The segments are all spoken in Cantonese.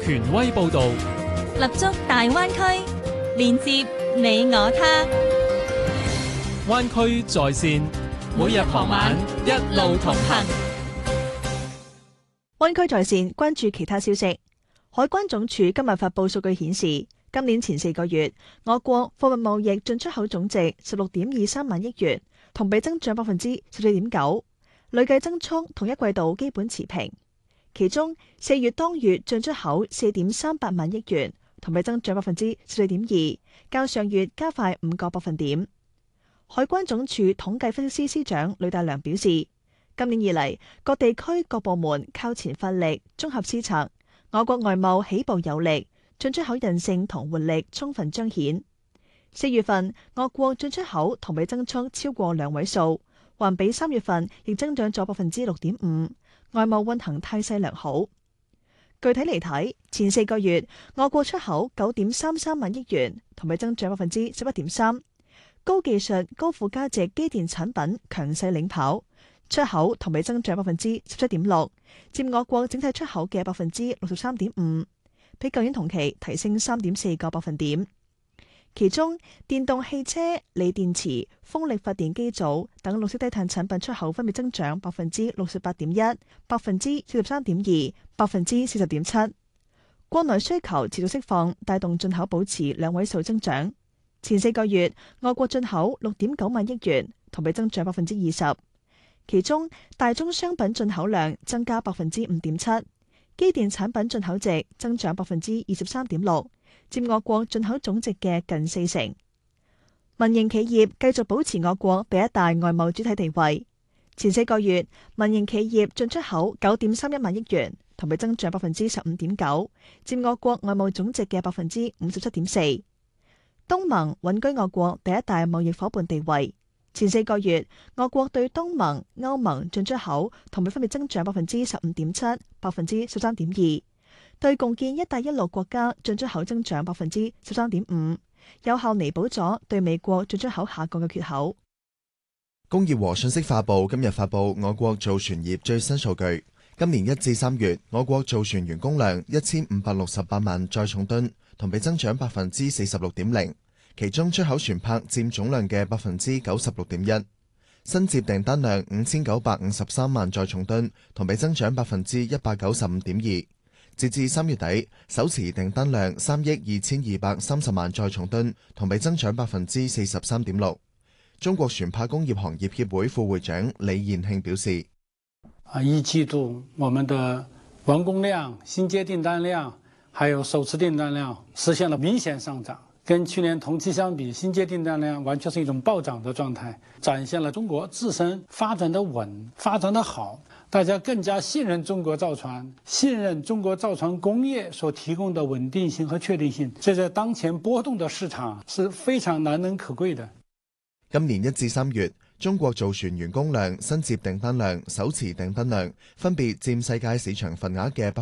權威報導， 立足大灣區，連接你我他。 灣區在線，每日傍晚一路同行。 灣區在線，關注其他消息。海關總署今日發布數據顯示，今年前4個月，我國貨物貿易進出口總值16.23萬億元，同比增長14.9%，累計增速同一季度基本持平。其中4月當月進出口4.38萬億元，同比增長14.2%，較上月加快5個百分點。海關總署統計分析司司長呂大良表示，今年以嚟，各地區各部門靠前發力，綜合施策，我國外貿起步有力，進出口韌性同活力充分彰顯。4月份，我國進出口同比增速超過2位數，環比3月份亦增長咗6.5%，外貿運行態勢良好。具體嚟睇，前4個月，我國出口9.33萬億元，同比增長11.3%，高技術、高附加值機電產品強勢領跑，出口同比增長17.6%，佔我國整體出口嘅63.5%，比舊年同期提升3.4個百分點。其中，電動汽車、鋰電池、風力發電機組等綠色低碳產品出口分別增長68.1%、43.2%、40.7%。國內需求持續釋放，帶動進口保持2位數增長。前4個月，我國進口6.9萬億元，同比增長20%。其中，大宗商品進口量增加5.7%，機電產品進口值增長23.6%，佔我國進口總值嘅近40%。民營企業繼續保持我國第一大外貿主體地位。前4個月，民營企業進出口9.31萬億元，同比增長15.9%，佔我國外貿總值嘅57.4%。東盟穩居我國第一大貿易夥伴地位。前4個月，我國對東盟、歐盟進出口同比分別增長15.7%、13.2%，對共建“一帶一路”國家進出口增長13.5%，有效彌補咗對美國進出口下降嘅缺口。 工業和信息化部今日發布我國造船業最新數據，今年1至3月，我國造船員工量1568萬載重噸，同比增長46.0%。其中出口船舶佔總量嘅96.1%，新接訂單量5953萬載重噸，同比增長195.2%。截至3月底，手持訂單量3億2230萬載重噸，同比增長43.6%。中國船舶工業行業協會副會長李彥慶表示 ：1季度我們的完工量、新接訂單量，還有首次訂單量實現了明顯上漲。跟去年同期相比，新接訂單量完全是一種暴漲的狀態，展現了中國自身發展的穩、發展的好，大家更加信任中國造船，信任中國造船工業所提供的穩定性和確定性，這在當前波動的市場是非常難能可貴的。 今年1至3月，中國造船員工量、新接訂單量、手持訂單量分別佔世界市場份額嘅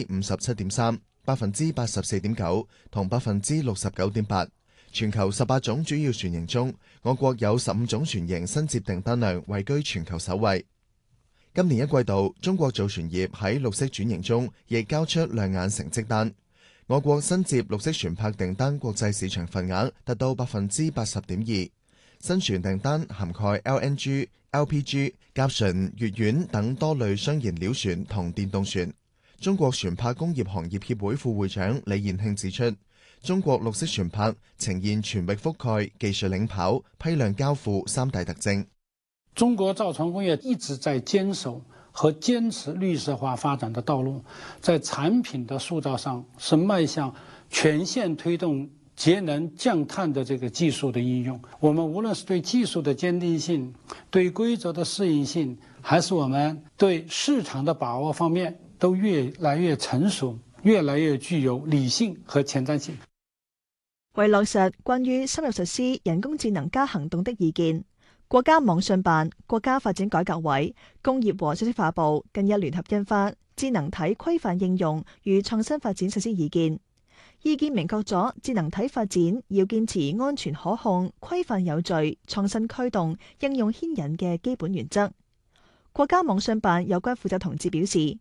57.3%、84.9%同69.8%。全球18種主要船型中，我國有15種船型新接訂單量位居全球首位。今年1季度，中國造船業喺綠色轉型中亦交出亮眼成績單。我國新接綠色船舶訂單國際市場份額達到80.2%，新船訂單涵蓋 LNG、LPG、甲醇、乙烷等多類雙燃料船同電動船。中國船舶工業行業協會副會長李彥慶指出，中國綠色船舶呈現全域覆蓋、技術領跑、批量交付3大特徵。 中國造船工業一直在堅守和堅持綠色化發展的道路，在產品的塑造上是邁向全線推動節能降碳的這個技術的應用。我們無論是對技術的堅定性、對規則的適應性，還是我們對市場的把握方面，都越來越成熟，越來越具有理性和前瞻性。 為落實關於深入實施人工智能加行動的意見，國家網信辦、國家發展改革委、工業和信息化部近日聯合印發《智能體規範應用與創新發展實施意見》。意見明確咗智能體發展要堅持安全可控、規範有序、創新驅動、應用牽引嘅基本原則。國家網信辦有關負責同志表示，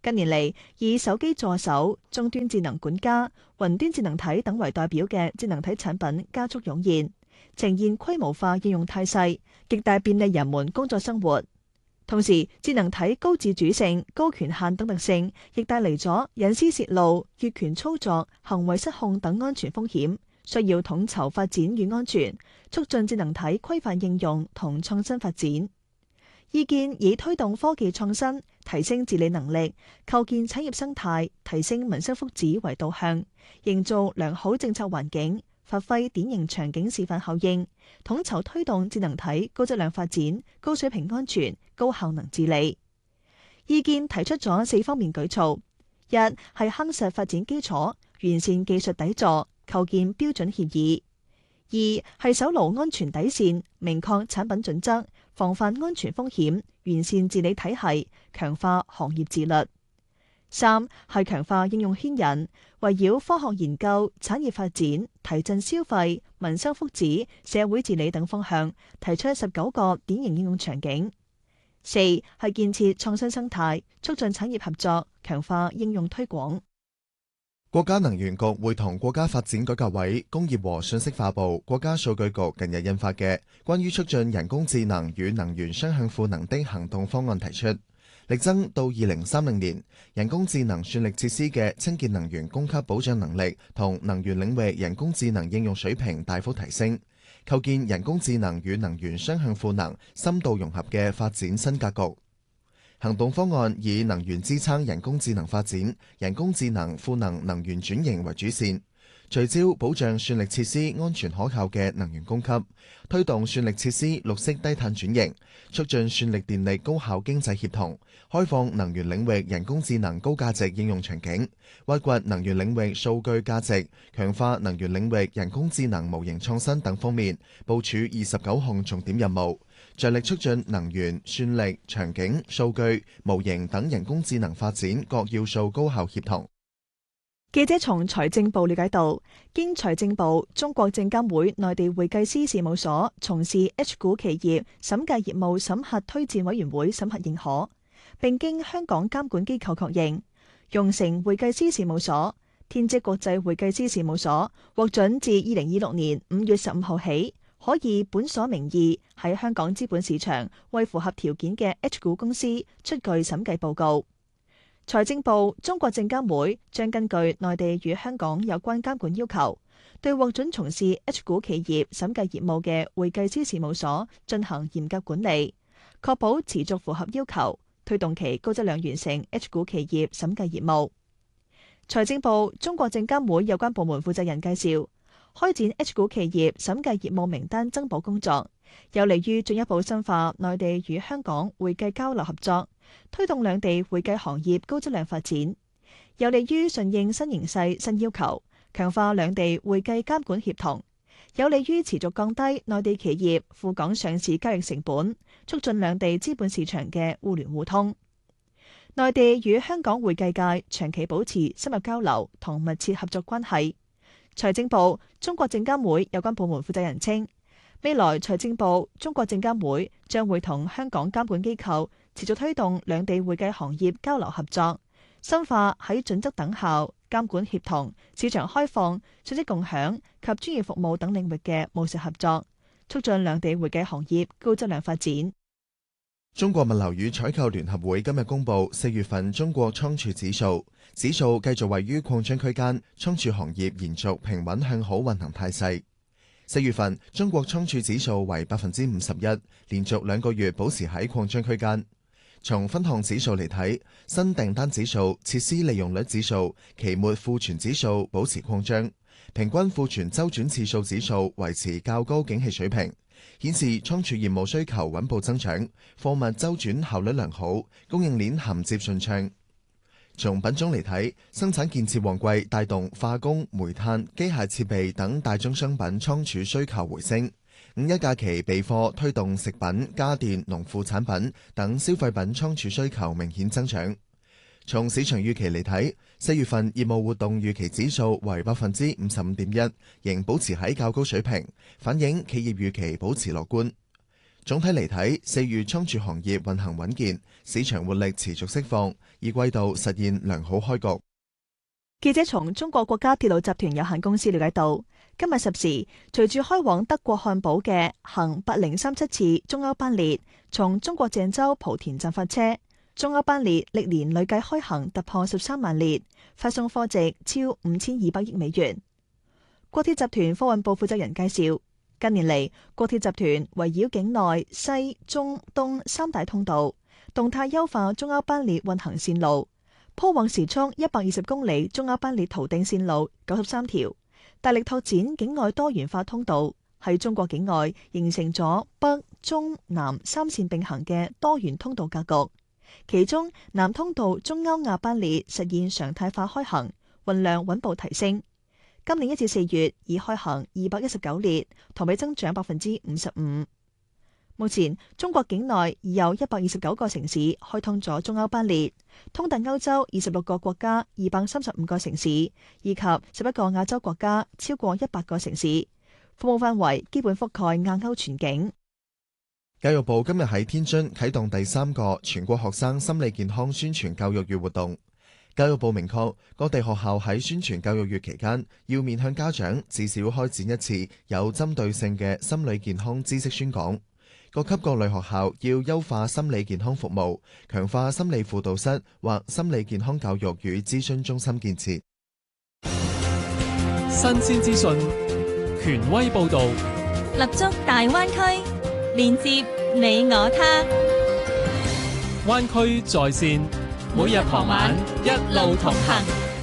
近年嚟，以手機助手、終端智能管家、雲端智能體等為代表嘅智能體產品加速湧現，呈現規模化應用態勢，極大便利人們工作生活。同時，智能體高自主性、高權限等特性，亦帶嚟咗隱私洩露、越權操作、行為失控等安全風險，需要統籌發展與安全，促進智能體規範應用同創新發展。意見以推動科技創新、提升治理能力、構建產業生態、提升民生福祉為導向，營造良好政策環境，發揮典型場景示範效應，統籌推動智能體高質量發展、高水平安全、高效能治理。意見提出咗4方面舉措：一係夯實發展基礎，完善技術底座，構建標準協議；二係守牢安全底線，明確產品準則，防範安全風險，完善治理體系，強化行業自律；三係強化應用牽引，圍繞科學研究、產業發展、提振消費、民生福祉、社會治理等方向，提出19個典型應用場景；四係建設創新生態，促進產業合作，強化應用推廣。 國家能源局會同國家發展改革委、工業和信息化部、國家數據局近日印發嘅關於促進人工智能與能源雙向賦能的行動方案提出，力爭到2030年，人工智能算力設施嘅清潔能源供給保障能力同能源領域人工智能應用水平大幅提升，構建人工智能與能源雙向賦能深度融合嘅發展新格局。行動方案以能源支撐人工智能發展、人工智能賦能能源轉型為主線，聚焦保障算力設施安全可靠嘅能源供給，推動算力設施綠色低碳轉型，促進算力電力高效經濟協同，開放能源領域人工智能高價值應用場景，挖掘能源領域數據價值，強化能源領域人工智能模型創新等方面，部署29項重點任務，着力促進能源、算力、場景、數據、模型等人工智能發展各要素高效協同。 記者從財政部了解到，經財政部、中國證監會內地會計師事務所從事 H 股企業審計業務審核推薦委員會審核認可，並經香港監管機構確認，融成會計師事務所、天職國際會計師事務所獲准自2026年5月15號起，可以本所名義喺香港資本市場為符合條件嘅 H 股公司出具審計報告。財政部、中國證監會將根據內地與香港有關監管要求，對獲准從事 H 股企業審計業務嘅會計師事務所進行嚴格管理，確保持續符合要求，推動其高質量完成 H 股企業審計業務。財政部、中國證監會有關部門負責人介紹，開展 H 股企業審計業務名單增補工作，有利於進一步深化內地與香港會計交流合作，推動兩地會計行業高質量發展，有利於順應新形勢新要求，強化兩地會計監管協同，有利於持續降低內地企業赴港上市交易成本，促進兩地資本市場嘅互聯互通。內地與香港會計界長期保持深入交流同密切合作關係。財政部、中國證監會有關部門負責人稱，未來財政部、中國證監會將會同香港監管機構持續推動兩地會計行業交流合作，深化喺準則等效、監管協同、市場開放、信息共享及專業服務等領域嘅務實合作，促進兩地會計行業高質量發展。 中國物流與採購聯合會今日公布4月份中國倉儲指數，指數繼續位於擴張區間，倉儲行業延續平穩向好運行態勢。4月份中國倉儲指數為51%，連續2個月保持喺擴張區間。從分項指數嚟睇，新訂單指數、設施利用率指數、期末庫存指數保持擴張，平均庫存周轉次數指數維持較高景氣水平，顯示倉儲業務需求穩步增長，貨物周轉效率良好，供應鏈銜接順暢。從品種嚟睇，生產建設旺季帶動化工、煤炭、機械設備等大宗商品倉儲需求回升。五一假期備貨推動食品、家電、農副產品等消費品倉儲需求明顯增長。從市場預期嚟睇，4月份業務活動預期指數為55.1%，仍保持喺較高水平，反映企業預期保持樂觀。 總體嚟睇，4月倉儲行業運行穩健，市場活力持續釋放，二季度實現良好開局。 記者從中國國家鐵路集團有限公司了解到，今日10時，隨住開往德國漢堡嘅行8037次中歐班列從中國鄭州莆田站發車，中歐班列歷年累計開行突破13萬列，發送貨值超5200億美元。國鐵集團貨運部負責人介紹，近年嚟，國鐵集團圍繞境內、西、中、東三大通道，動態優化中歐班列運行線路，鋪往時速120公里中歐班列途徑線路93條，大力拓展境外多元化通道，喺中國境外形成咗北、中、南三線並行嘅多元通道格局。其中，南通道中歐亞班列實現常態化開行，運量穩步提升。今年1至4月已開行219列，同比增長55%。目前，中國境內已有129個城市開通咗中歐班列，通達歐洲26個國家235個城市，以及11個亞洲國家超過100個城市，服務範圍基本覆蓋亞歐全境。 教育部今日喺天津啟動第3個全國學生心理健康宣傳教育月活動。教育部明確，各地學校喺宣傳教育月期間，要面向家長至少開展一次有針對性嘅心理健康知識宣講。各級各類學校要優化心理健康服務，強化心理輔導室或心理健康教育與諮詢中心建設。 新鮮資訊，權威報導， 立足大灣區，連接你我他。 灣區在線，每日傍晚一路同行。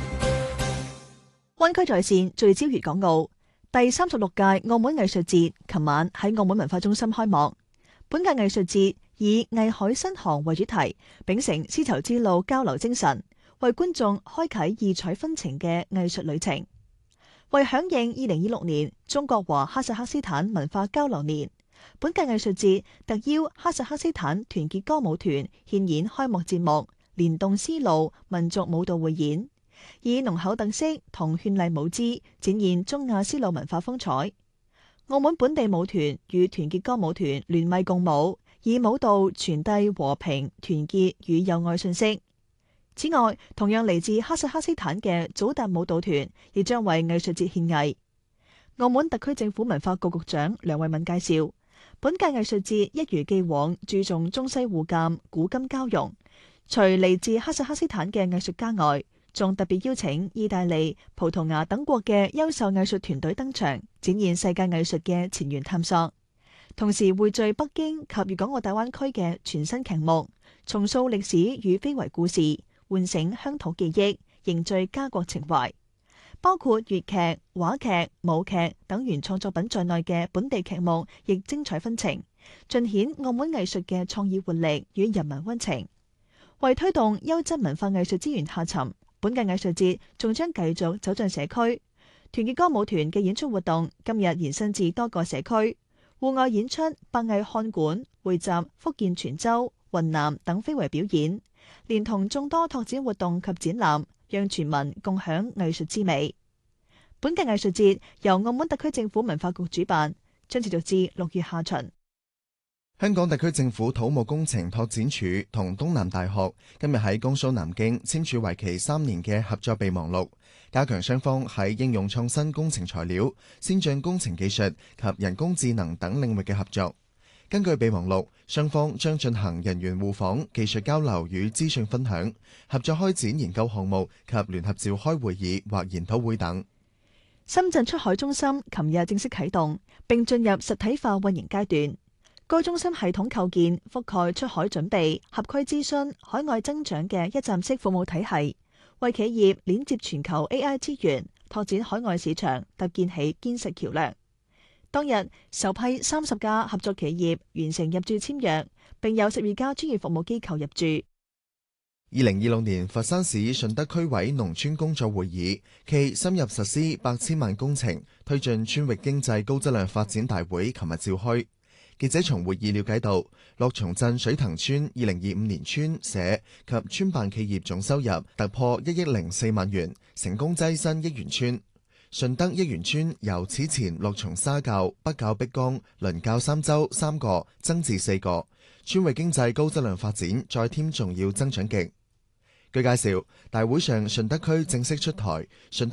灣區在線聚焦粵港澳，第36屆澳門藝術節琴晚喺澳門文化中心開幕。本屆藝術節以藝海新航為主題，秉承絲綢之路交流精神，為觀眾開啟異彩紛呈嘅藝術旅程。為響應2026年中國和哈薩克斯坦文化交流年，本屆藝術節特邀哈薩克斯坦團結歌舞團獻演開幕節目《連動絲路民族舞蹈匯演》，以濃厚特色同絢麗舞姿展現中亞絲路文化風采。澳門本地舞團與團結歌舞團聯袂共舞，以舞蹈傳遞和平、團結與友愛信息。此外，同樣嚟自哈薩克斯坦嘅祖達舞蹈團亦將為藝術節獻藝。澳門特區政府文化局局長梁慧敏介紹，本屆藝術節一如既往注重中西互鑑、古今交融，除嚟自哈薩克斯坦嘅藝術家外，仲特別邀請意大利、葡萄牙等國嘅優秀藝術團隊登場，展現世界藝術嘅前沿探索。同時匯聚北京及粵港澳大灣區嘅全新劇目，重塑歷史與非遺故事，喚醒鄉土記憶，凝聚家國情懷。包括粵劇、話劇、舞劇等原創作品在內嘅本地劇目，亦精彩紛呈，盡顯澳門藝術嘅創意活力與人民溫情。為推動優質文化藝術資源下沉，本屆藝術節仲將繼續走進社區。團結歌舞團嘅演出活動今日延伸至多個社區，戶外演出百藝漢館匯集福建泉州、雲南等非遺表演，連同眾多拓展活動及展覽，讓全民共享藝術之美。本屆藝術節由澳門特區政府文化局主辦，將持續至6月下旬。 香港特區政府土木工程拓展署同東南大學今日喺江蘇南京簽署為期3年嘅合作備忘錄，加強雙方喺應用創新工程材料、先進工程技術及人工智能等領域嘅合作。根據備忘錄，雙方將進行人員互訪、技術交流與資訊分享，合作開展研究項目及聯合召開會議或研討會等。 深圳出海中心琴日正式啟動，並進入實體化運營階段。該中心系統構建覆蓋出海準備、合區諮詢、海外增長嘅一站式服務體系，為企業鏈接全球 AI 資源、拓展海外市場搭建起堅實橋樑。當日首批30家合作企業完成入駐簽約，並有12家專業服務機構入駐。 2026年佛山市順德區委農村工作會議暨深入實施8千萬工程推進村域經濟高質量發展大會琴日召開。記者從會議了解到，樂松鎮水藤村2025年村社及村辦企業總收入突破1億04萬元，成功躋身億元村。 順德益園村由此前6重沙滘、北滘碧江、倫滘三洲3個增至4個，村域經濟高質量發展再添重要增長極。據介紹，大會上順德區正式出台順德